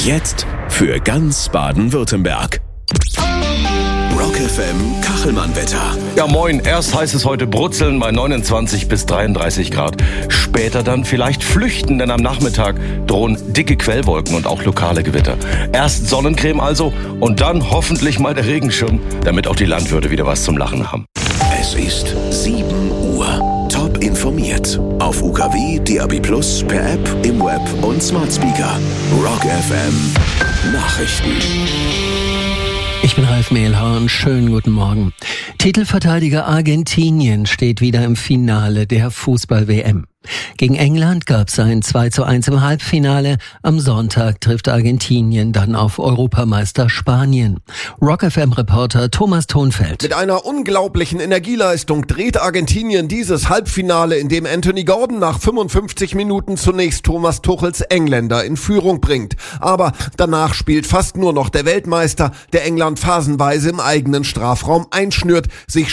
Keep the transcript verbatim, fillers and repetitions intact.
Jetzt für ganz Baden-Württemberg. Rock F M Kachelmann-Wetter. Ja moin, erst heißt es heute brutzeln bei neunundzwanzig bis dreiunddreißig Grad. Später dann vielleicht flüchten, denn am Nachmittag drohen dicke Quellwolken und auch lokale Gewitter. Erst Sonnencreme also und dann hoffentlich mal der Regenschirm, damit auch die Landwirte wieder was zum Lachen haben. Es ist sieben Uhr. Top informiert. Auf U K W, D A B Plus, per App, im Web und Smart Speaker. Rock F M Nachrichten. Ich bin Ralf Mehlhorn, schönen guten Morgen. Titelverteidiger Argentinien steht wieder im Finale der Fußball-W M. Gegen England gab es ein zwei zu eins im Halbfinale. Am Sonntag trifft Argentinien dann auf Europameister Spanien. Rock F M-Reporter Thomas Thonfeld. Mit einer unglaublichen Energieleistung dreht Argentinien dieses Halbfinale, in dem Anthony Gordon nach fünfundfünfzig Minuten zunächst Thomas Tuchels Engländer in Führung bringt. Aber danach spielt fast nur noch der Weltmeister, der England phasenweise im eigenen Strafraum einschnürt, sich